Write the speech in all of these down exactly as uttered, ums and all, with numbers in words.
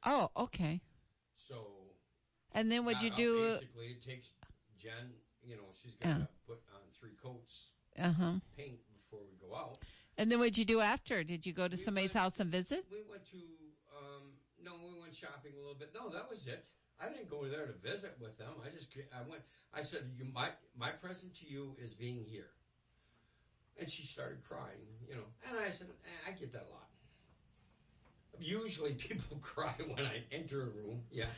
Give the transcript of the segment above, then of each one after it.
Oh, okay. So. And then what'd you got do? up, basically, it takes Jen, you know, she's going to Uh. put on three coats Uh-huh. of paint before we go out. And then what'd you do after? Did you go to We somebody's went- house and visit? We went to, um, no, we went shopping a little bit. No, that was it. I didn't go there to visit with them. I just, I went, I said, you, my, my present to you is being here. And she started crying, you know. And I said, eh, I get that a lot. Usually people cry when I enter a room, yeah.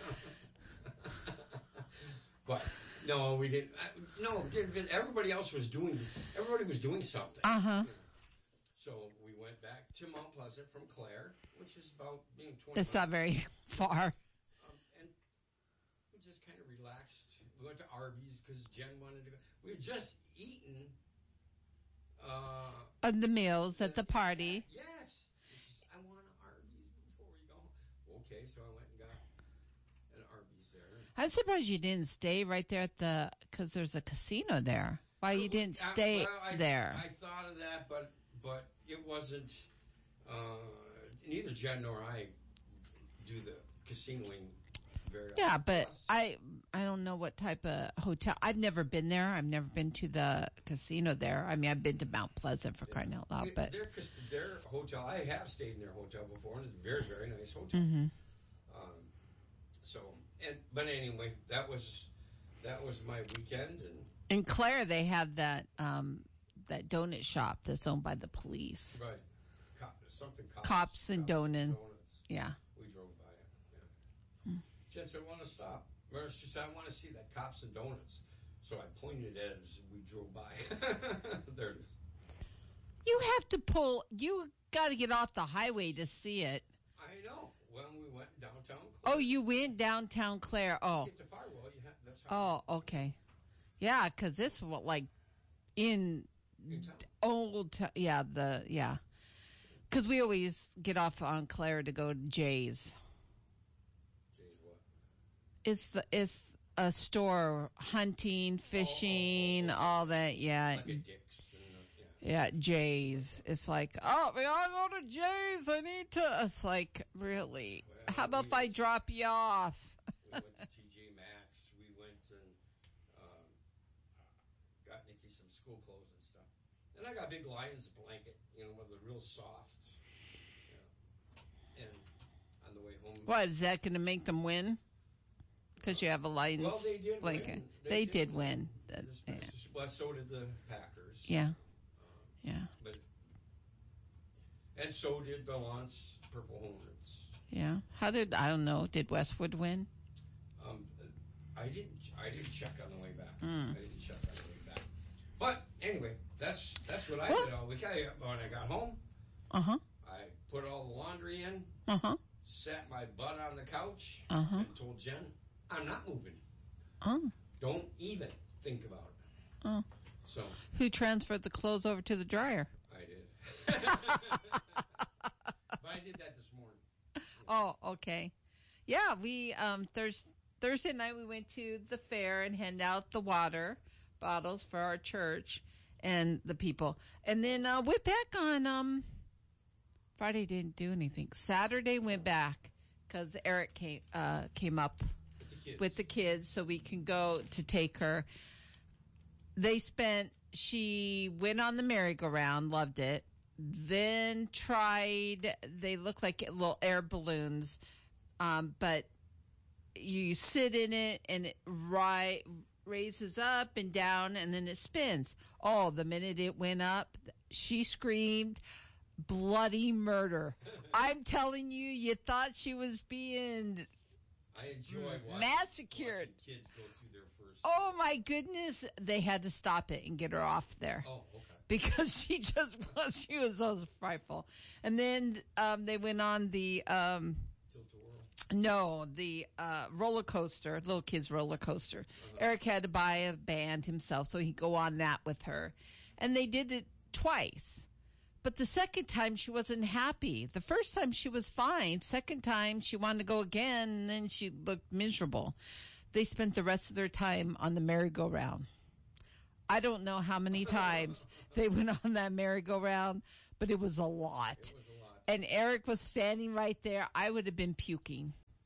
But no, we didn't. I, no, we didn't visit. Everybody else was doing, everybody was doing something. Uh-huh. You know. So we went back to Mount Pleasant from Clare, which is about, you know, twenty It's not very far. Um, and we just kind of relaxed. We went to Arby's because Jen wanted to go. We had just eaten. Uh, On the meals at the party. Yes. Just, I want an Arby's before we go home. Okay, so I went and got an Arby's there. I'm surprised you didn't stay right there at the, because there's a casino there. Why you didn't I- stay well, I, there? I thought of that, but but it wasn't. Uh, neither Jen nor I do the casinoing very often. Yeah, but Plus, I I don't know what type of hotel. I've never been there. I've never been to the casino there. I mean, I've been to Mount Pleasant for crying out loud, but their, their hotel, I have stayed in their hotel before, and it's a very, very nice hotel. Mm-hmm. Um, so, and but anyway, that was that was my weekend, and in Clare they have that um, that donut shop that's owned by the police. right, Cop, something cops, Cops and donut. donuts. Yeah. We drove by it. Yeah. Hmm. Jen said, "I want to stop." Maris just said, "I want to see that Cops and Donuts." So I pointed at it as we drove by. There it is. You have to pull. You got to get off the highway to see it. I know. When we went downtown. Clare, Oh, you went downtown Clare. Oh, get to Firewall. You have, that's how. oh, okay. Yeah, because this was like in In town. old. T- yeah, the yeah. Because we always get off on Clare to go to Jay's. Jay's what? It's the it's a store, hunting, fishing, Oh, oh, oh, oh. all that. Yeah, Like a Dick's. And, uh, yeah. yeah, Jay's. It's like, oh, we all go to Jay's. I need to. It's like, really? Well, How about we- if I drop you off? We went to T J Maxx. We went and um, got Nikki some school clothes and stuff. And I got a big Lions blanket, you know, one of the real soft. You know. And on the way home. What, is that going to make them win? Because you have a Lions Well, they did blanket. win. They, did win. That- This- yeah. Well, so did the Packers. yeah, Um, yeah, but and so did the Lance Purple Hornets. yeah. How did, I don't know, did Westwood win? Um, I didn't. I didn't check on the way back. Mm. I didn't check on the way back. But anyway, that's that's what I Well- did all week. I, when I got home, Uh-huh, I put all the laundry in, uh-huh, sat my butt on the couch, Uh-huh. and told Jen, "I'm not moving. oh, Don't even think about it." oh. So Who transferred the clothes over to the dryer? I did. But I did that this morning. Oh, okay. Yeah, we um Thurs Thursday night we went to the fair and handed out the water bottles for our church and the people. And then uh went back on um Friday didn't do anything. Saturday went back cuz Eric came uh came up With the kids. with the kids so we can go to take her. They spent she went on the merry-go-round, loved it. Then tried, they look like little air balloons, um, but you sit in it and it ri- raises up and down and then it spins. Oh, the minute it went up, she screamed, bloody murder. I'm telling you, you thought she was being I enjoy watching, massacred. watching kids go through their first. Oh my goodness, they had to stop it and get her off there. Oh, okay. Because she just was, she was so frightful. And then, um, they went on the, um, Tilt-a-whirl. no, the, uh, roller coaster, little kids roller coaster. Uh-huh. Eric had to buy a band himself so he'd go on that with her. And they did it twice. But the second time she wasn't happy. The first time she was fine. Second time she wanted to go again and then she looked miserable. They spent the rest of their time on the merry-go-round. I don't know how many times they went on that merry-go-round, but it was a lot. It was a lot. And Eric was standing right there. I would have been puking.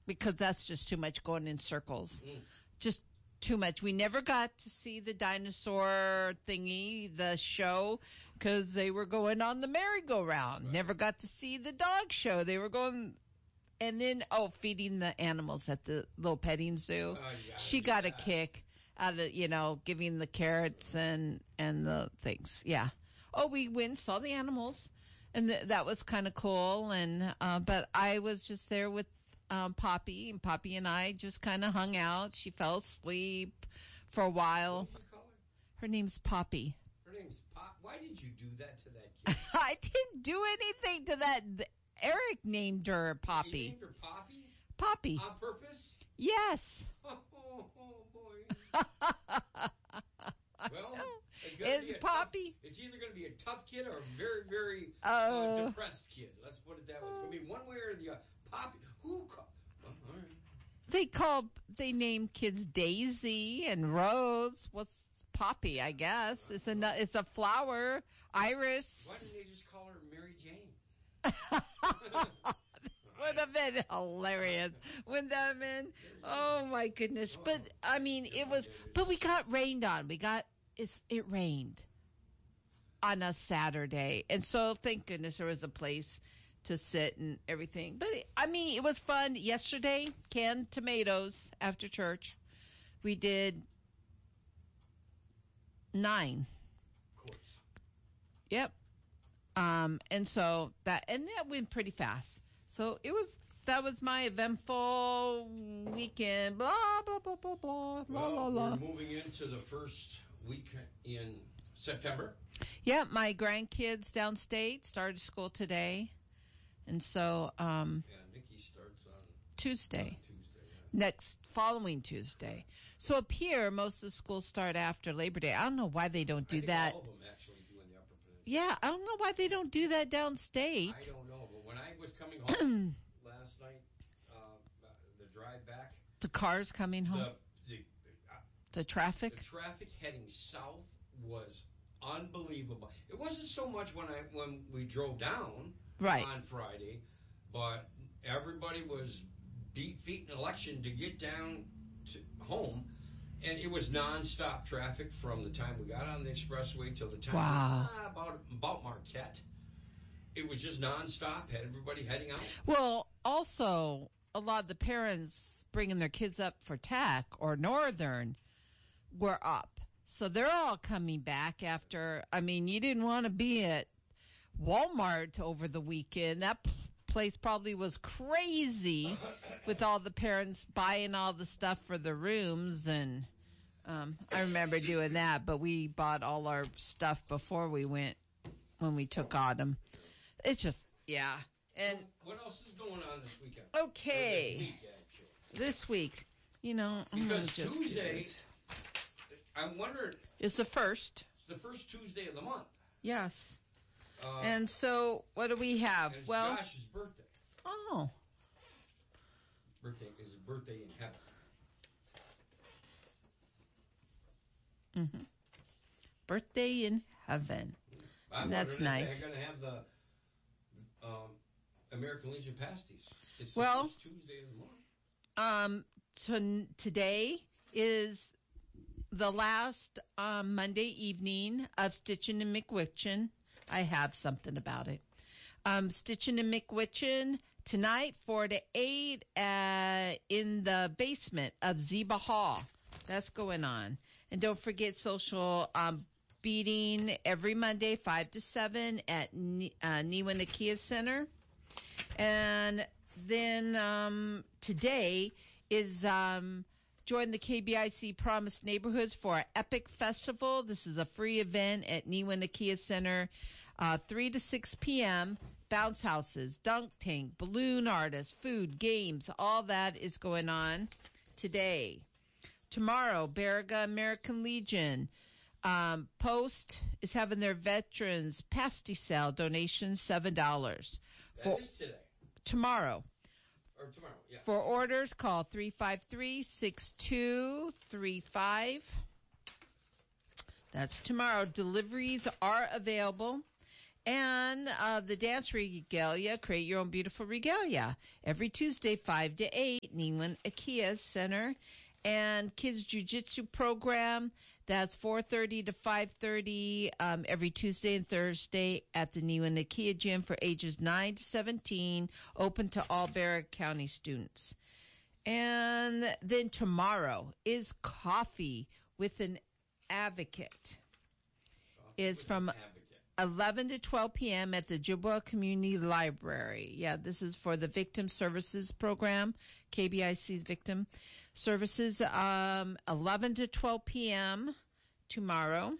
because that's just too much going in circles. Mm. Just too much. We never got to see the dinosaur thingy, the show, because they were going on the merry-go-round. Right. Never got to see the dog show. They were going, and then, oh, feeding the animals at the little petting zoo. Oh, you gotta She do got that. a kick out of, you know, giving the carrots and, and the things. Yeah. Oh, we went and saw the animals, and th- that was kind of cool. And uh, but I was just there with um, Poppy, and Poppy and I just kind of hung out. She fell asleep for a while. What did you call her? Her name's Poppy. Her name's Pop. Why did you do that to that kid? I didn't do anything to that. Eric named her You Poppy. named her Poppy Poppy. on purpose? Yes. Oh, oh, oh boy. Well, it's, gonna It's be a tough- Poppy. it's either going to be a tough kid or a very, very Oh. uh, depressed kid. Let's put it that way. It's going to be one way or the other. Poppy. Who? Ca- well, all right. They call they name kids Daisy and Rose. What's Poppy? I guess it's a nu- it's a flower. Iris. Why didn't they just call her Mary Jane? Would have been hilarious. Wouldn't that have been? Oh my goodness! But I mean, it was. But we got rained on. We got it's. It rained on a Saturday, and so thank goodness there was a place to sit and everything. But I mean, it was fun. Yesterday, canned tomatoes after church. We did nine. Of course. Yep. Um, and so that and that went pretty fast. So it was that was my eventful weekend. Blah blah blah blah blah blah Well, blah blah. we're moving into the first week in September. Yeah, my grandkids downstate started school today, and so um, Yeah, Nikki starts on Tuesday, Tuesday. Yeah. next following Tuesday. So up here, most of the schools start after Labor Day. I don't know why they don't I do think that. all of them actually do in the Upper Peninsula. Yeah, I don't know why they don't do that downstate. I don't know, but when I was coming home last night, uh, the drive back, The cars coming home, the the, uh, the traffic. the traffic heading south was unbelievable. It wasn't so much when I when we drove down Right. on Friday, but everybody was beat feet in election to get down to home, and it was nonstop traffic from the time we got on the expressway till the time Wow. ah, about about Marquette. It was just nonstop. Had everybody heading out. Well, also, a lot of the parents bringing their kids up for T A C or Northern were up. So they're all coming back after. I mean, you didn't want to be at Walmart over the weekend. That p- place probably was crazy with all the parents buying all the stuff for the rooms. And um, I remember doing that, but we bought all our stuff before we went when we took Autumn. It's just, yeah. And So what else is going on this weekend? okay. Or this week, actually. this week, you know, I'm gonna Because just do Tuesday, this. I'm wondering, It's the first. it's the first Tuesday of the month. Yes. Uh, And so, what do we have? and it's Well, Josh's birthday. oh, Birthday is his birthday in heaven. birthday in heaven. I'm That's wondering if nice. They're going to have the um, American Legion pasties. It's Well- the first Tuesday of the month. Um, to, today is the last um, Monday evening of Stitchin' and McWitchin. I have something about it. Um, Stitchin' and McWitchin tonight, four to eight, uh, in the basement of Zeba Hall. That's going on. And don't forget social um, beating every Monday, five to seven at Ni- uh, Niwa Nakia Center. And then um, today is um, join the K B I C Promised Neighborhoods for our Epic Festival. This is a free event at Niwa Nakia Center, uh, three to six p.m. Bounce houses, dunk tank, balloon artists, food, games, all that is going on today. Tomorrow, Baraga American Legion um, Post is having their veterans pasty sale donation seven dollars. That For is today. tomorrow. Or tomorrow, yeah. For orders, call three five three, six two three five. That's tomorrow. Deliveries are available. And uh, the dance regalia, create your own beautiful regalia. Every Tuesday, five to eight, Neyland IKEA Center. And kids jiu-jitsu program, that's four thirty to five thirty um, every Tuesday and Thursday at the Neyland IKEA Gym for ages nine to seventeen, open to all Barrack County students. And then tomorrow is Coffee with an Advocate. Is from eleven to twelve p.m. at the Ojibwa Community Library. Yeah, this is for the Victim Services Program, K B I C's Victim Services, um, eleven to twelve p.m. tomorrow.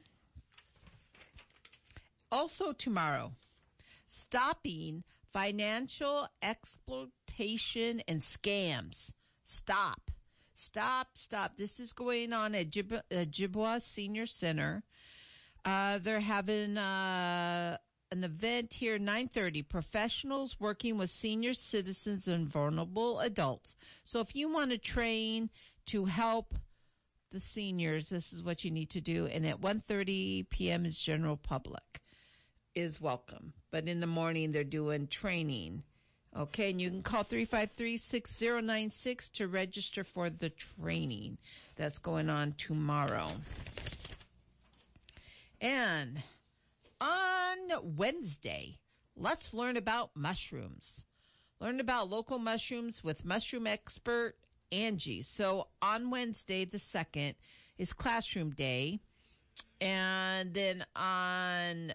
Also tomorrow, stopping financial exploitation and scams. Stop. Stop, stop. This is going on at Jib- Ojibwa Senior Center. Uh, they're having uh, an event here, nine thirty, professionals working with senior citizens and vulnerable adults. So if you want to train to help the seniors, this is what you need to do. And at one thirty p.m. is general public is welcome. But in the morning, they're doing training. Okay, and you can call three five three, six zero nine six to register for the training that's going on tomorrow. And on Wednesday, let's learn about mushrooms. Learn about local mushrooms with mushroom expert Angie. So on Wednesday, the second, is classroom day. And then on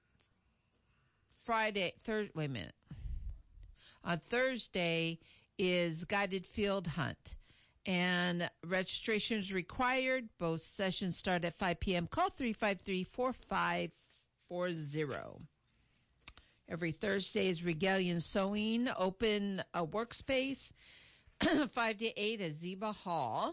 Friday, Thursday, wait a minute. On Thursday is guided field hunt. And registration is required. Both sessions start at five p.m. Call three five three, four five four zero. Every Thursday is Regalia Sewing, open a workspace, five to eight at Ziba Hall.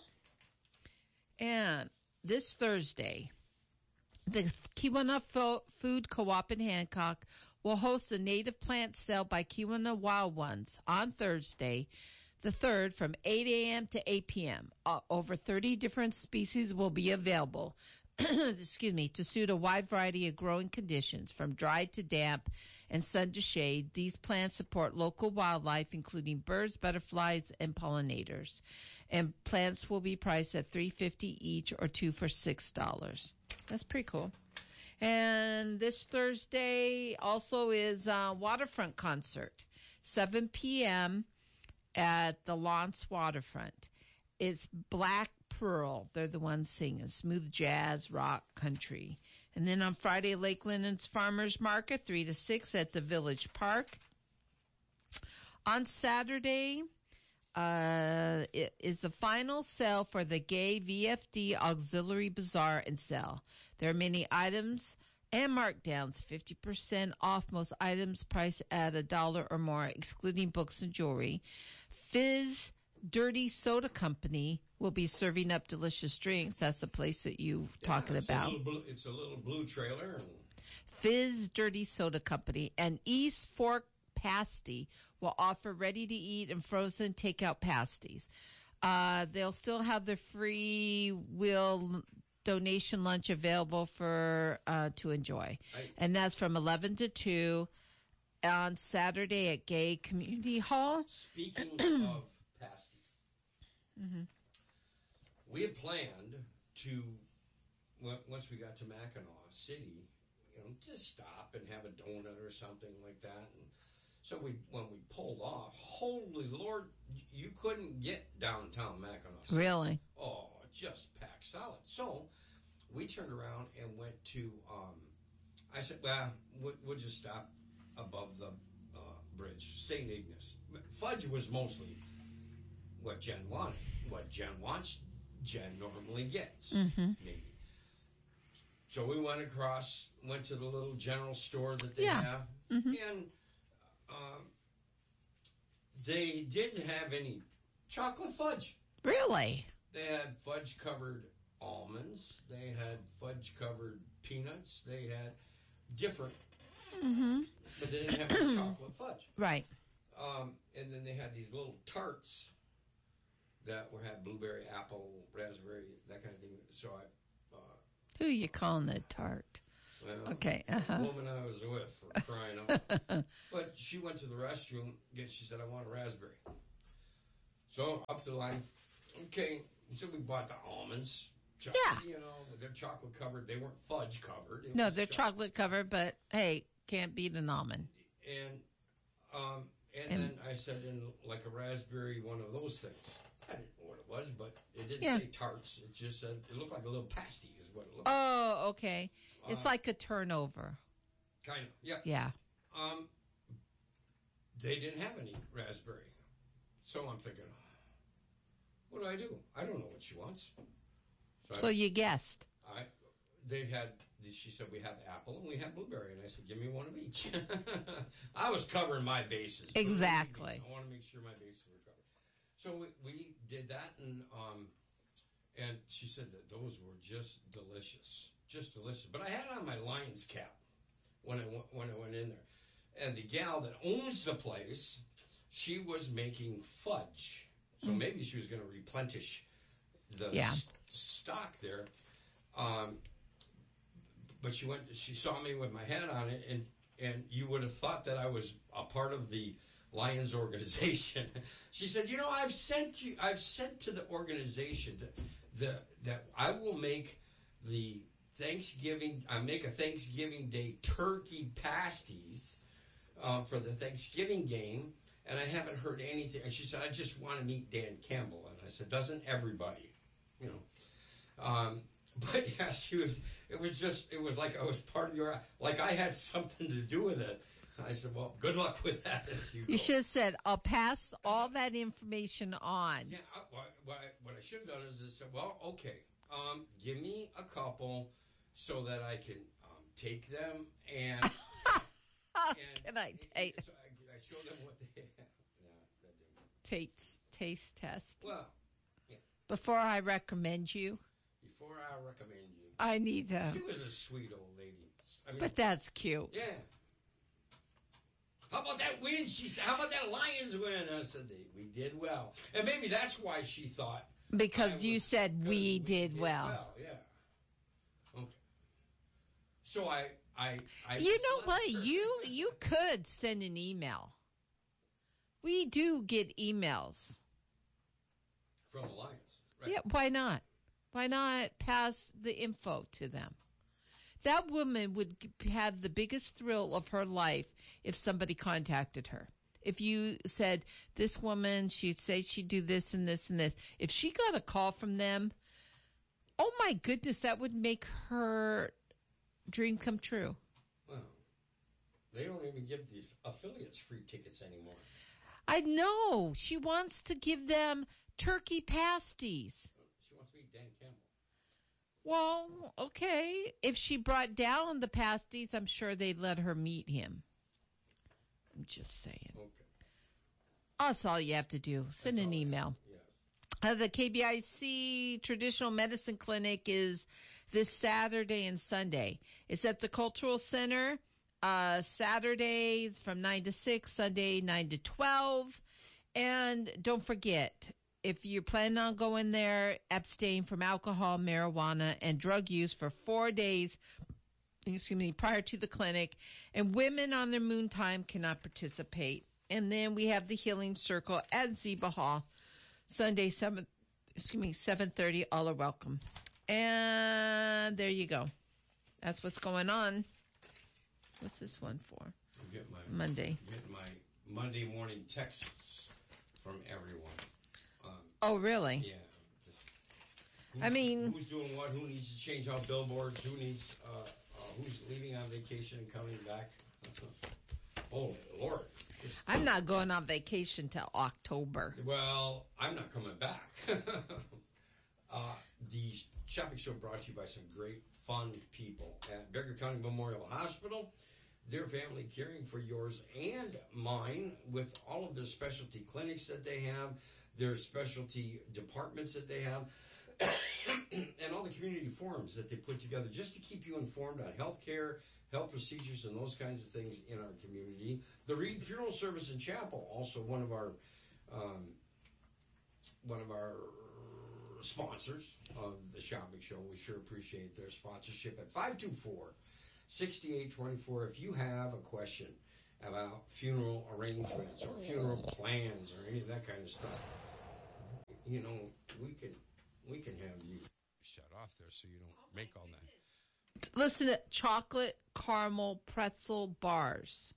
And this Thursday, the Keweenaw Fo- Food Co-op in Hancock will host a native plant sale by Keweenaw Wild Ones on Thursday, the third, from eight a.m. to eight p.m. Uh, over thirty different species will be available, excuse me, to suit a wide variety of growing conditions, from dry to damp and sun to shade. These plants support local wildlife, including birds, butterflies, and pollinators. And plants will be priced at three dollars and fifty cents each or two for six dollars. That's pretty cool. And this Thursday also is a waterfront concert, seven p.m., at the Lance Waterfront. It's Black Pearl. They're the ones singing smooth jazz, rock, country. And then on Friday, Lake Linen's Farmers Market, three to six at the Village Park. On Saturday uh, it is the final sale for the Gay V F D Auxiliary Bazaar and Sale. There are many items and markdowns, fifty percent off most items priced at a dollar or more, excluding books and jewelry. Fizz Dirty Soda Company will be serving up delicious drinks. That's the place that you're yeah, talking it's about. A blue, it's a little blue trailer. And... Fizz Dirty Soda Company and East Fork Pasty will offer ready-to-eat and frozen takeout pasties. Uh, they'll still have the free will donation lunch available for uh, to enjoy. I, and that's from eleven to two on Saturday at Gay Community Hall. Speaking of pasties, mm-hmm. we had planned to, once we got to Mackinac City, you know, just stop and have a donut or something like that. And so we, when we pulled off, holy Lord, you couldn't get downtown Mackinac City. Really? Oh, just packed solid. So we turned around and went to, um, I said, well, we'll, we'll just stop above the uh, bridge, Saint Ignace. Fudge was mostly what Jen wanted. What Jen wants, Jen normally gets, mm-hmm. maybe. So we went across, went to the little general store that they yeah. have, mm-hmm. and um, they didn't have any chocolate fudge. Really? They had fudge-covered almonds. They had fudge-covered peanuts. They had different, mm-hmm. but they didn't have any chocolate fudge. Right. Um, and then they had these little tarts that were had blueberry, apple, raspberry, that kind of thing. So I... Uh, Who are you calling a tart? Well, Okay, uh-huh. The woman I was with, for crying out. But she went to the restroom. Again, she said, I want a raspberry. So up to the line. Okay. So we bought the almonds. Chocolate, Yeah. You know, they're chocolate covered. They weren't fudge covered. It No, was they're chocolate covered, but hey, can't beat an almond. And um, and, And- then I said, in like a raspberry, one of those things. I didn't know what it was, but it didn't Yeah. say tarts. It just said, it looked like a little pasty is what it looked like. Oh, okay. It's Uh, like a turnover. Kind of, yeah. Yeah. Um, they didn't have any raspberry. So I'm thinking, what do I do? I don't know what she wants. So I, you guessed. I, they had, she said, we have apple and we have blueberry. And I said, give me one of each. I was covering my bases. Exactly. I want to make sure my bases were covered. So we, we did that, and um, and she said that those were just delicious. Just delicious. But I had on my Lions cap when I, went, when I went in there. And the gal that owns the place, she was making fudge. So Mm. maybe she was going to replenish the Yeah. s- stock there. Um, but she went. She saw me with my hat on it, and and you would have thought that I was a part of the Lions organization. She said, "You know, I've sent you. I've sent to the organization that the, that I will make the Thanksgiving. I make a Thanksgiving Day turkey pasties um, for the Thanksgiving game." And I haven't heard anything. And she said, I just want to meet Dan Campbell. And I said, doesn't everybody? You know. Um, but yeah, she was, it was just, it was like I was part of your, like I had something to do with it. I said, well, good luck with that as you go. You should have said, I'll pass all that information on. Yeah, I, what, what, I, what I should have done is I said, well, okay, um, give me a couple so that I can um, take them and... and Can I take so I, I show them what they have. No, that didn't. taste taste test Well, before I recommend you? before I recommend you, I need to, she was a sweet old lady. I mean, but that's cute. yeah. How about that win? She said, how about that Lions win? I said, they, we did well. And maybe that's why she thought. Because I you was- said because we did well. Yeah. Okay. So I, I, I. You know what? Her. You you could send an email. We do get emails. From the Lions. Right. Yeah, why not? Why not pass the info to them? That woman would g- have the biggest thrill of her life if somebody contacted her. If you said, this woman, she'd say she'd do this and this and this. If she got a call from them, oh my goodness, that would make her dream come true. Well, they don't even give these affiliates free tickets anymore. I know. She wants to give them turkey pasties. She wants to meet Dan Campbell. Well, okay. If she brought down the pasties, I'm sure they'd let her meet him. I'm just saying. Okay. That's all you have to do. Send That's an all I email. have. Yes. Uh, the K B I C Traditional Medicine Clinic is this Saturday and Sunday. It's at the Cultural Center. Uh, Saturday from nine to six, Sunday nine to twelve. And don't forget, if you're planning on going there, abstain from alcohol, marijuana, and drug use for four days, excuse me, prior to the clinic. And women on their moon time cannot participate. And then we have the Healing Circle at Zeba Hall, Sunday, seven, excuse me, seven thirty. All are welcome. And there you go. That's what's going on. What's this one for? I get my Monday. Get my Monday morning texts from everyone. Um, Oh, really? yeah. Just who's- I mean- who's doing what? Who needs to change out billboards? Who needs? Uh, uh, who's leaving on vacation and coming back? Oh Lord. I'm not going on vacation till October. Well, I'm not coming back. uh, the shopping show brought to you by some great, fun people at Becker County Memorial Hospital. Their family caring for yours and mine with all of their specialty clinics that they have, their specialty departments that they have, and all the community forums that they put together just to keep you informed on health care, health procedures, and those kinds of things in our community. The Reed Funeral Service and Chapel, also one of our um, one of our sponsors of the shopping show. We sure appreciate their sponsorship at five two four, sixty-eight twenty-four. If you have a question about funeral arrangements or funeral plans or any of that kind of stuff, you know, we can we can have you shut off there so you don't make all that. Listen to chocolate caramel pretzel bars.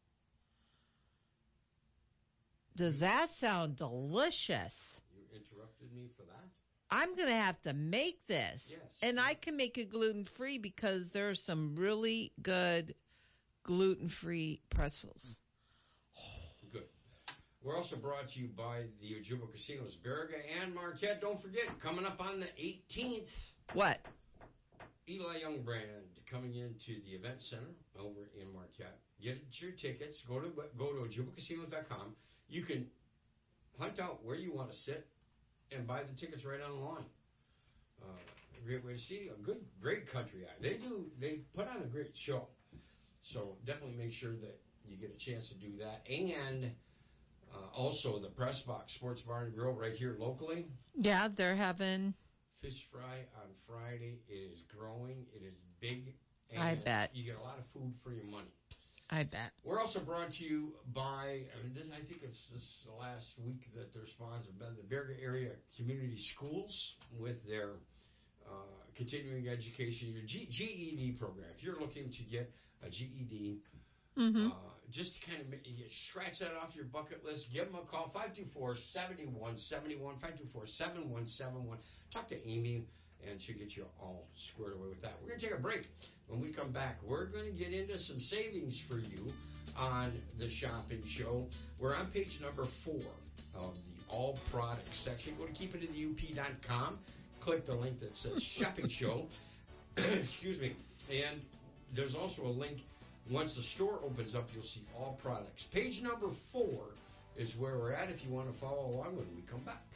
Does that sound delicious? You interrupted me for that? I'm going to have to make this. Yes. And I can make it gluten-free because there are some really good gluten-free pretzels. Good. We're also brought to you by the Ojibwa Casinos, Baraga and Marquette. Don't forget, coming up on the eighteenth. What? Eli Young Brand coming into the event center over in Marquette. Get your tickets. Go to go to ojibwa casinos dot com. You can hunt out where you want to sit and buy the tickets right online. Uh, a great way to see a good, great country act. They do. They put on a great show. So definitely make sure that you get a chance to do that. And uh, also the Press Box Sports Bar and Grill right here locally. Yeah, they're having fish fry on Friday. It is growing. It is big. And I bet. You get a lot of food for your money. I bet. We're also brought to you by, I mean, this, I think it's this the last week that they're sponsored by the Baraga Area Community Schools with their uh, continuing education, your G- GED program. If you're looking to get a G E D, Mm-hmm. uh, just to kind of make, you scratch that off your bucket list, give them a call, five two four, seven one seven one, five two four, seven one seven one. Talk to Amy, and she'll get you all squared away with that. We're going to take a break. When we come back, we're going to get into some savings for you on the shopping show. We're on page number four of the all products section. Go to keep it in the U P dot com. Click the link that says shopping show. Excuse me. And there's also a link. Once the store opens up, you'll see all products. Page number four is where we're at if you want to follow along when we come back.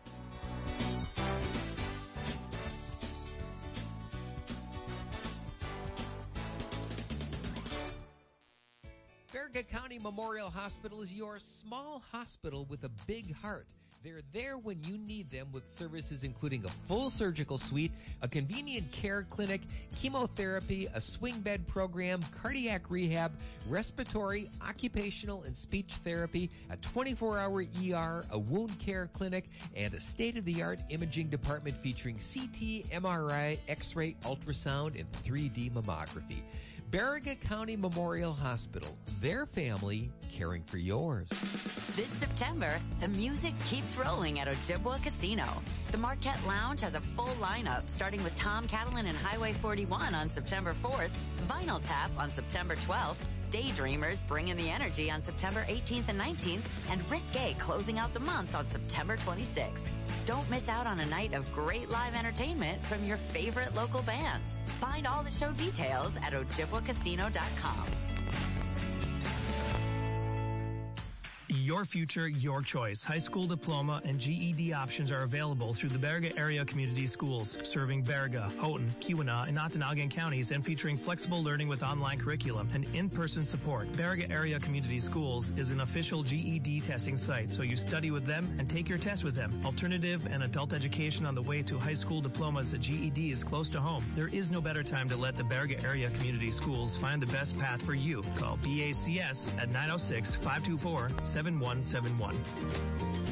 Baraga County Memorial Hospital is your small hospital with a big heart. They're there when you need them with services including a full surgical suite, a convenient care clinic, chemotherapy, a swing bed program, cardiac rehab, respiratory, occupational, and speech therapy, a twenty-four hour E R, a wound care clinic, and a state-of-the-art imaging department featuring C T, M R I, X-ray, ultrasound, and three D mammography. Baraga County Memorial Hospital, their family caring for yours. This September, the music keeps rolling at Ojibwa Casino. The Marquette Lounge has a full lineup, starting with Tom Catalan and Highway forty-one on September fourth, Vinyl Tap on September twelfth, Daydreamers bringing the energy on September eighteenth and nineteenth, and Risque closing out the month on September twenty-sixth. Don't miss out on a night of great live entertainment from your favorite local bands. Find all the show details at ojibwa casino dot com. Your future, your choice. High school diploma and G E D options are available through the Baraga Area Community Schools, serving Baraga, Houghton, Keweenaw, and Okanagan counties, and featuring flexible learning with online curriculum and in-person support. Baraga Area Community Schools is an official G E D testing site, so you study with them and take your test with them. Alternative and adult education on the way to high school diplomas at G E D is close to home. There is no better time to let the Baraga Area Community Schools find the best path for you. Call B A C S at nine oh six, five two four, seven one seven one.